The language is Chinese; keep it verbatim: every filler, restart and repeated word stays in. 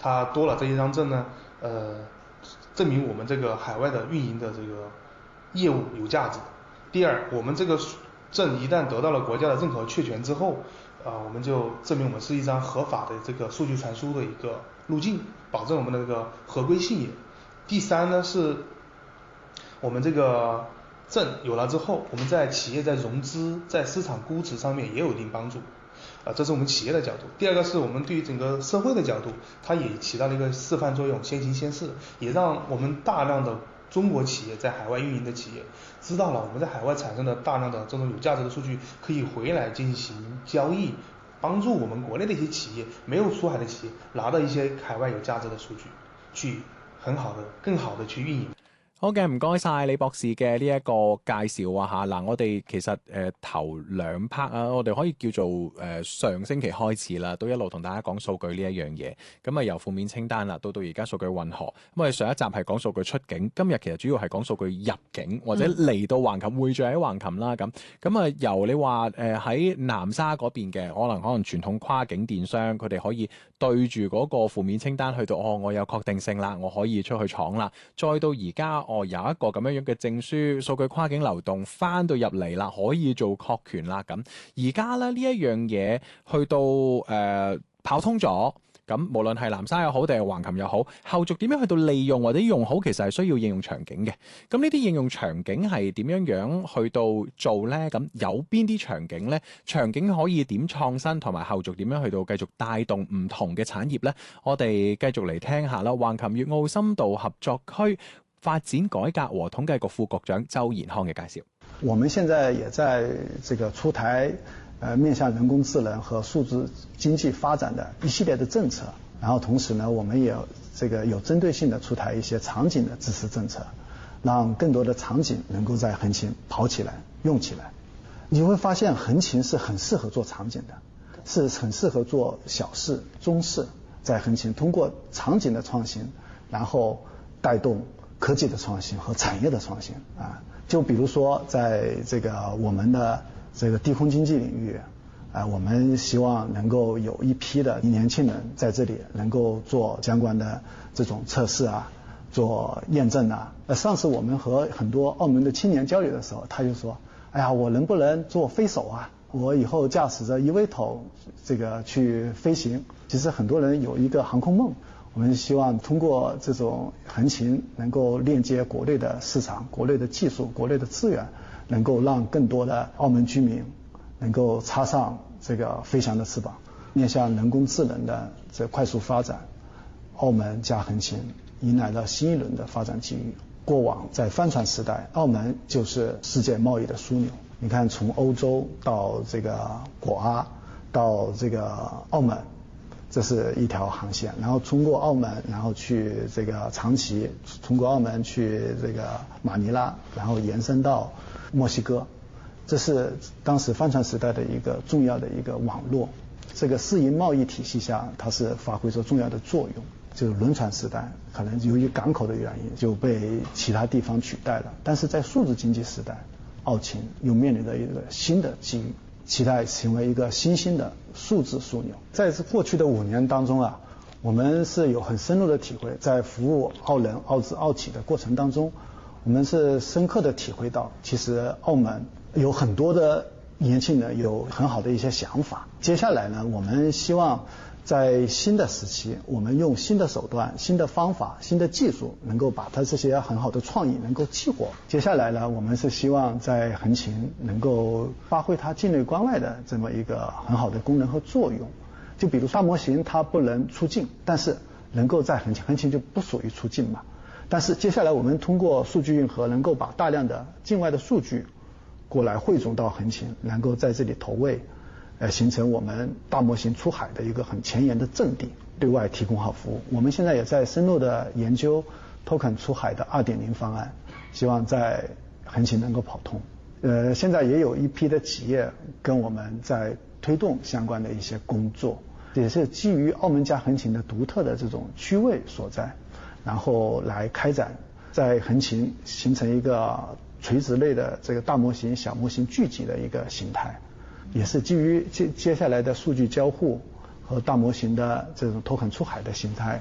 它多了这一张证呢，呃，证明我们这个海外的运营的这个业务有价值。第二，我们这个证一旦得到了国家的认可确权之后，啊、呃，我们就证明我们是一张合法的这个数据传输的一个路径，保证我们的这个合规性也。第三呢是，我们这个证有了之后，我们在企业在融资、在市场估值上面也有一定帮助。啊，这是我们企业的角度。第二个是我们对于整个社会的角度，它也起到了一个示范作用，先行先试，也让我们大量的中国企业在海外运营的企业知道了我们在海外产生的大量的这种有价值的数据可以回来进行交易，帮助我们国内的一些企业没有出海的企业拿到一些海外有價值的數據，去很好的、更好的去運營。 好嘅，唔該晒李博士嘅呢一個介紹啊嚇。嗱，我哋其實誒、呃、頭兩 part 啊，我哋可以叫做誒、呃、上星期開始啦，都一路同大家講數據呢一樣嘢。咁啊由負面清單啦，到到而家數據混合。咁我哋上一集係講數據出境，今日其實主要係講數據入境或者嚟到橫琴匯聚喺橫琴啦。咁咁啊由你話誒喺南沙嗰邊嘅，可能可能傳統跨境電商，佢哋可以對住嗰個負面清單去到，哦，我有確定性啦，我可以出去闖啦。再到而家。哦，有一個咁樣樣嘅證書，數據跨境流動翻到入嚟啦，可以做確權啦。咁而家咧呢一樣嘢去到誒、呃、跑通咗，咁無論係南沙又好定係橫琴又好，後續點樣去到利用或者用好，其實係需要應用場景嘅。咁呢啲應用場景係點樣樣去到做呢？咁有邊啲場景呢？場景可以點創新，同埋後續點樣去到繼續帶動唔同嘅產業呢？我哋繼續嚟聽下啦。橫琴粵澳深度合作區發展改革和統計局副局長周延康嘅介紹。 我們現在也在這個出台呃面向人工智能和數字經濟發展的一系列的政策，然後同時呢，我們也有這個有針對性的出台一些場景的支持政策，讓更多的場景能夠在橫琴跑起來、用起來。你會發現橫琴是很適合做場景的，是很適合做小事、中事，在橫琴通過場景的創新，然後帶動科技的創新和產業的創新啊，就比如說在這個我們的這個低空經濟領域啊，我們希望能夠有一批的年輕人在這裡能夠做相關的這種測試啊，做驗證啊。呃，上次我們和很多澳門的青年交流的時候，他就說：“哎呀，我能不能做飛手啊？我以後駕駛着 E V 頭這個去飛行。”其實很多人有一個航空夢。我們希望通過這種橫琴能夠鏈接國內的市場、國內的技術、國內的資源，能夠讓更多的澳門居民能夠插上這個飛翔的翅膀，面向人工智能的這快速發展，澳門加橫琴迎來了新一輪的發展機遇。過往在帆船時代，澳門就是世界貿易的樞紐。你看，從歐洲到這個果阿，到這個澳門。這是一條航線，然後通過澳門，然後去這個長崎，通過澳門去這個馬尼拉，然後延伸到墨西哥。這是當時帆船時代的一個重要的一個網絡。這個私營貿易體系下，它是發揮着重要的作用。就是輪船時代，可能由於港口的原因就被其他地方取代了，但是在數字經濟時代，澳琴又面臨着一個新的機遇。期待成為一個新興的數字樞紐。在這過去的五年當中啊，我們是有很深入的體會，在服務澳人、澳資、澳企的過程當中，我們是深刻的體會到，其實澳門有很多的年輕人有很好的一些想法。接下來呢，我們希望在新的時期，我們用新的手段、新的方法、新的技術，能夠把它這些很好的創意能夠激活。接下來呢，我們是希望在橫琴能夠發揮它境內關外的這麼一個很好的功能和作用。就比如大模型它不能出境，但是能夠在橫琴，橫琴就不屬於出境嘛。但是接下來我們通過數據運河，能夠把大量的境外的數據過來匯總到橫琴，能夠在這裡投喂。呃，形成我們大模型出海的一個很前沿的陣地，對外提供好服務。我們現在也在深入的研究 token 出海的 二點零 方案，希望在橫琴能夠跑通。呃，現在也有一批的企業跟我們在推動相關的一些工作，也是基於澳門加橫琴的獨特的這種區位所在，然後來開展在橫琴形成一個垂直類的這個大模型、小模型聚集的一個形態。也是基於接接下來的數據交互和大模型的這種 token 出海的形態，